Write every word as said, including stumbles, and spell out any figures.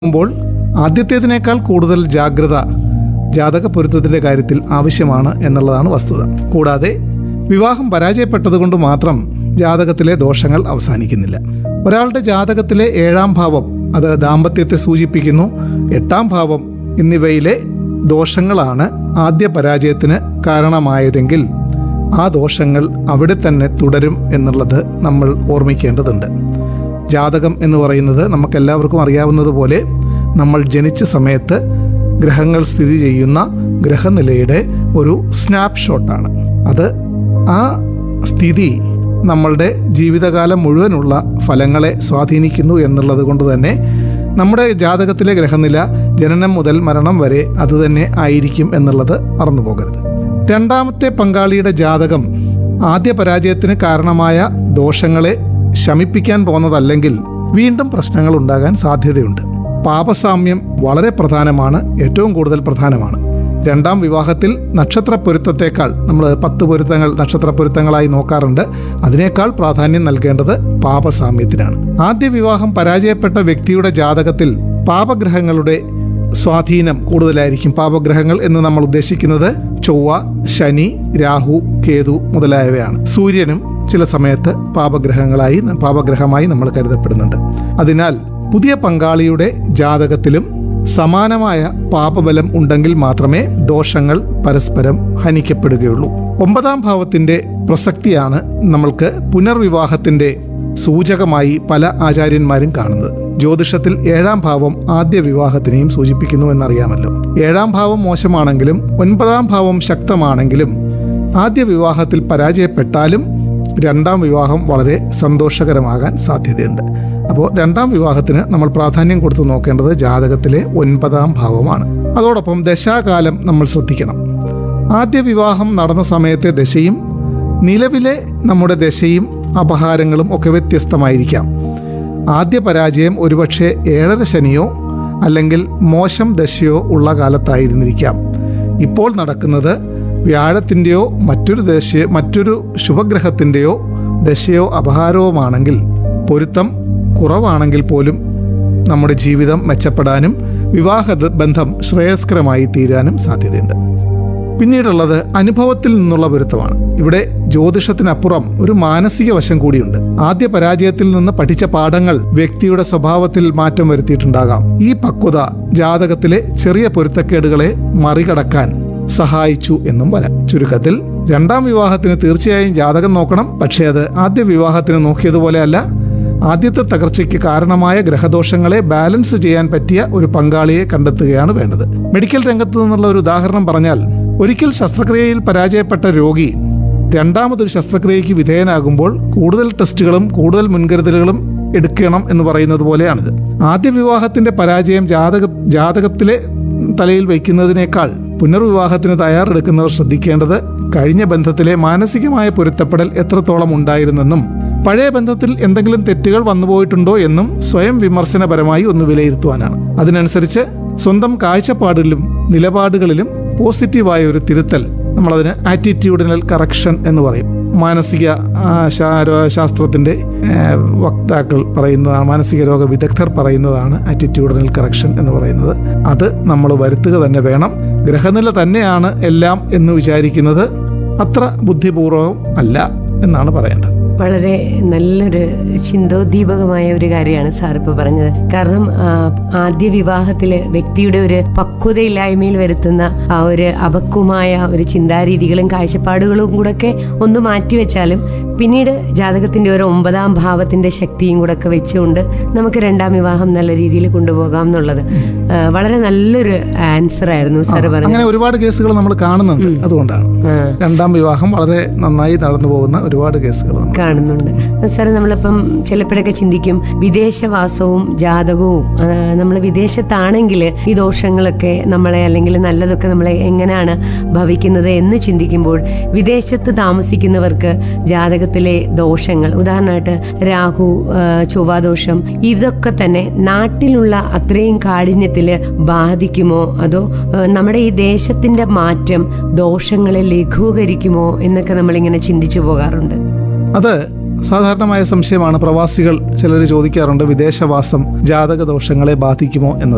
ുമ്പോൾ ആദ്യത്തേതിനേക്കാൾ കൂടുതൽ ജാഗ്രത ജാതക പൊരുത്തത്തിന്റെ കാര്യത്തിൽ ആവശ്യമാണ് എന്നുള്ളതാണ് വസ്തുത. കൂടാതെ വിവാഹം പരാജയപ്പെട്ടതുകൊണ്ട് മാത്രം ജാതകത്തിലെ ദോഷങ്ങൾ അവസാനിക്കുന്നില്ല. ഒരാളുടെ ജാതകത്തിലെ ഏഴാം ഭാവം അത് ദാമ്പത്യത്തെ സൂചിപ്പിക്കുന്നു. എട്ടാം ഭാവം എന്നിവയിലെ ദോഷങ്ങളാണ് ആദ്യ പരാജയത്തിന് കാരണമായതെങ്കിൽ ആ ദോഷങ്ങൾ അവിടെ തന്നെ തുടരും എന്നുള്ളത് നമ്മൾ ഓർമ്മിക്കേണ്ടതുണ്ട്. ജാതകം എന്ന് പറയുന്നത് നമുക്കെല്ലാവർക്കും അറിയാവുന്നതുപോലെ നമ്മൾ ജനിച്ച സമയത്ത് ഗ്രഹങ്ങൾ സ്ഥിതി ചെയ്യുന്ന ഗ്രഹനിലയുടെ ഒരു സ്നാപ്ഷോട്ടാണ്. അത് ആ സ്ഥിതി നമ്മളുടെ ജീവിതകാലം മുഴുവനുള്ള ഫലങ്ങളെ സ്വാധീനിക്കുന്നു എന്നുള്ളത് കൊണ്ട് തന്നെ നമ്മുടെ ജാതകത്തിലെ ഗ്രഹനില ജനനം മുതൽ മരണം വരെ അതുതന്നെ ആയിരിക്കും എന്നുള്ളത് മറന്നു പോകരുത്. രണ്ടാമത്തെ പങ്കാളിയുടെ ജാതകം ആദ്യ പരാജയത്തിന് കാരണമായ ദോഷങ്ങളെ ശമിപ്പിക്കാൻ പോകുന്നതല്ലെങ്കിൽ വീണ്ടും പ്രശ്നങ്ങൾ ഉണ്ടാകാൻ സാധ്യതയുണ്ട്. പാപസാമ്യം വളരെ പ്രധാനമാണ്, ഏറ്റവും കൂടുതൽ പ്രധാനമാണ്. രണ്ടാം വിവാഹത്തിൽ നക്ഷത്ര പൊരുത്തത്തേക്കാൾ നമ്മൾ പത്ത് പൊരുത്തങ്ങൾ നക്ഷത്ര പൊരുത്തങ്ങളായി നോക്കാറുണ്ട്. അതിനേക്കാൾ പ്രാധാന്യം നൽകേണ്ടത് പാപസാമ്യത്തിനാണ്. ആദ്യ വിവാഹം പരാജയപ്പെട്ട വ്യക്തിയുടെ ജാതകത്തിൽ പാപഗ്രഹങ്ങളുടെ സ്വാധീനം കൂടുതലായിരിക്കും. പാപഗ്രഹങ്ങൾ എന്ന് നമ്മൾ ഉദ്ദേശിക്കുന്നത് ചൊവ്വ, ശനി, രാഹു, കേതു മുതലായവയാണ്. സൂര്യനും ചില സമയത്ത് പാപഗ്രഹങ്ങളായി പാപഗ്രഹമായി നമ്മൾ കരുതപ്പെടുന്നുണ്ട്. അതിനാൽ പുതിയ പങ്കാളിയുടെ ജാതകത്തിലും സമാനമായ പാപബലം ഉണ്ടെങ്കിൽ മാത്രമേ ദോഷങ്ങൾ പരസ്പരം ഹനിക്കപ്പെടുകയുള്ളൂ. ഒമ്പതാം ഭാവത്തിന്റെ പ്രസക്തിയാണ് നമ്മൾക്ക് പുനർവിവാഹത്തിന്റെ സൂചകമായി പല ആചാര്യന്മാരും കാണുന്നത്. ജ്യോതിഷത്തിൽ ഏഴാം ഭാവം ആദ്യ വിവാഹത്തിനെയും സൂചിപ്പിക്കുന്നു എന്നറിയാമല്ലോ. ഏഴാം ഭാവം മോശമാണെങ്കിലും ഒൻപതാം ഭാവം ശക്തമാണെങ്കിലും ആദ്യ വിവാഹത്തിൽ പരാജയപ്പെട്ടാലും രണ്ടാം വിവാഹം വളരെ സന്തോഷകരമാകാൻ സാധ്യതയുണ്ട്. അപ്പോൾ രണ്ടാം വിവാഹത്തിന് നമ്മൾ പ്രാധാന്യം കൊടുത്തു നോക്കേണ്ടത് ജാതകത്തിലെ ഒൻപതാം ഭാവമാണ്. അതോടൊപ്പം ദശാകാലം നമ്മൾ ശ്രദ്ധിക്കണം. ആദ്യ വിവാഹം നടന്ന സമയത്തെ ദശയും നിലവിലെ നമ്മുടെ ദശയും അപഹാരങ്ങളും ഒക്കെ വ്യത്യസ്തമായിരിക്കാം. ആദ്യ പരാജയം ഒരുപക്ഷെ ഏഴര ശനിയോ അല്ലെങ്കിൽ മോശം ദശയോ ഉള്ള കാലത്തായിരുന്നിരിക്കാം. ഇപ്പോൾ നടക്കുന്നത് വ്യാഴത്തിൻ്റെയോ മറ്റൊരു ദശ മറ്റൊരു ശുഭഗ്രഹത്തിൻ്റെയോ ദശയോ അപഹാരവുമാണെങ്കിൽ പൊരുത്തം കുറവാണെങ്കിൽ പോലും നമ്മുടെ ജീവിതം മെച്ചപ്പെടാനും വിവാഹ ബന്ധം ശ്രേയസ്കരമായി തീരാനും സാധ്യതയുണ്ട്. പിന്നീടുള്ളത് അനുഭവത്തിൽ നിന്നുള്ള പൊരുത്തമാണ്. ഇവിടെ ജ്യോതിഷത്തിനപ്പുറം ഒരു മാനസിക വശം കൂടിയുണ്ട്. ആദ്യ പരാജയത്തിൽ നിന്ന് പഠിച്ച പാഠങ്ങൾ വ്യക്തിയുടെ സ്വഭാവത്തിൽ മാറ്റം വരുത്തിയിട്ടുണ്ടാകാം. ഈ പക്വത ജാതകത്തിലെ ചെറിയ പൊരുത്തക്കേടുകളെ മറികടക്കാൻ സഹായിച്ചു എന്നും വരാം. ചുരുക്കത്തിൽ രണ്ടാം വിവാഹത്തിന് തീർച്ചയായും ജാതകം നോക്കണം. പക്ഷേ അത് ആദ്യ വിവാഹത്തിന് നോക്കിയതുപോലെ അല്ല. ആദ്യത്തെ തകർച്ചയ്ക്ക് കാരണമായ ഗ്രഹദോഷങ്ങളെ ബാലൻസ് ചെയ്യാൻ പറ്റിയ ഒരു പങ്കാളിയെ കണ്ടെത്തുകയാണ് വേണ്ടത്. മെഡിക്കൽ രംഗത്ത് നിന്നുള്ള ഒരു ഉദാഹരണം പറഞ്ഞാൽ, ഒരിക്കൽ ശസ്ത്രക്രിയയിൽ പരാജയപ്പെട്ട രോഗി രണ്ടാമതൊരു ശസ്ത്രക്രിയയ്ക്ക് വിധേയനാകുമ്പോൾ കൂടുതൽ ടെസ്റ്റുകളും കൂടുതൽ മുൻകരുതലുകളും എടുക്കണം എന്ന് പറയുന്നത് പോലെയാണിത്. ആദ്യ വിവാഹത്തിന്റെ പരാജയം ജാതക ജാതകത്തിലെ തലയിൽ വയ്ക്കുന്നതിനേക്കാൾ പുനർവിവാഹത്തിന് തയ്യാറെടുക്കുന്നവർ ശ്രദ്ധിക്കേണ്ടത് കഴിഞ്ഞ ബന്ധത്തിലെ മാനസികമായ പൊരുത്തപ്പെടൽ എത്രത്തോളം ഉണ്ടായിരുന്നെന്നും പഴയ ബന്ധത്തിൽ എന്തെങ്കിലും തെറ്റുകൾ വന്നുപോയിട്ടുണ്ടോ എന്നും സ്വയം വിമർശനപരമായി ഒന്ന് വിലയിരുത്തുവാനാണ്. അതിനനുസരിച്ച് സ്വന്തം കാഴ്ചപ്പാടിലും നിലപാടുകളിലും പോസിറ്റീവായ ഒരു തിരുത്തൽ, നമ്മളതിന് ആറ്റിറ്റ്യൂഡിനൽ കറക്ഷൻ എന്ന് പറയും. മാനസിക ശാസ്ത്രത്തിന്റെ വക്താക്കൾ പറയുന്നതാണ്, മാനസിക രോഗ വിദഗ്ധർ പറയുന്നതാണ് ആറ്റിറ്റ്യൂഡിനൽ കറക്ഷൻ എന്ന് പറയുന്നത്. അത് നമ്മൾ വരുത്തുക തന്നെ വേണം. ഗ്രഹനില തന്നെയാണ് എല്ലാം എന്ന് വിചാരിക്കുന്നത് അത്ര ബുദ്ധിപൂർവം അല്ല എന്നാണ് പറയേണ്ടത്. വളരെ നല്ലൊരു ചിന്തോദ്ദീപകമായ ഒരു കാര്യമാണ് സാർ ഇപ്പോൾ പറഞ്ഞത്. കാരണം ആദ്യ വിവാഹത്തില് വ്യക്തിയുടെ ഒരു പക്വതയില്ലായ്മയിൽ വരുത്തുന്ന ആ ഒരു അപക്വമായ ഒരു ചിന്താരീതികളും കാഴ്ചപ്പാടുകളും കൂടെ ഒക്കെ ഒന്ന് മാറ്റിവെച്ചാലും പിന്നീട് ജാതകത്തിന്റെ ഒരു ഒമ്പതാം ഭാവത്തിന്റെ ശക്തിയും കൂടെ ഒക്കെ വെച്ചുകൊണ്ട് നമുക്ക് രണ്ടാം വിവാഹം നല്ല രീതിയിൽ കൊണ്ടുപോകാം എന്നുള്ളത് വളരെ നല്ലൊരു ആൻസർ ആയിരുന്നു സാർ പറഞ്ഞത്. അങ്ങനെ ഒരുപാട് കേസുകൾ നമ്മൾ കാണുന്നുണ്ട്. അതുകൊണ്ടാണ് രണ്ടാം വിവാഹം വളരെ നന്നായി നടന്നു പോകുന്ന ഒരുപാട് കേസുകൾ കാണുന്നുണ്ട്. സാർ നമ്മളിപ്പം ചിലപ്പോഴൊക്കെ ചിന്തിക്കും വിദേശവാസവും ജാതകവും, നമ്മൾ വിദേശത്താണെങ്കിൽ ഈ ദോഷങ്ങളൊക്കെ നമ്മളെ അല്ലെങ്കിൽ നല്ലതൊക്കെ നമ്മളെ എങ്ങനെയാണ് ഭവിക്കുന്നത് എന്ന് ചിന്തിക്കുമ്പോൾ വിദേശത്ത് താമസിക്കുന്നവർക്ക് ജാതകത്തിലെ ദോഷങ്ങൾ, ഉദാഹരണമായിട്ട് രാഹു, ചൊവ്വാദോഷം, ഇതൊക്കെ തന്നെ നാട്ടിലുള്ള അത്രയും കാഠിന്യത്തിൽ ബാധിക്കുമോ അതോ നമ്മുടെ ഈ ദേശത്തിന്റെ മാറ്റം ദോഷങ്ങളെ ലഘൂകരിക്കുമോ എന്നൊക്കെ നമ്മളിങ്ങനെ ചിന്തിച്ചു പോകാറുണ്ട്. അത് സാധാരണമായ സംശയമാണ്. പ്രവാസികൾ ചിലർ ചോദിക്കാറുണ്ട്, വിദേശവാസം ജാതക ദോഷങ്ങളെ ബാധിക്കുമോ എന്നത്.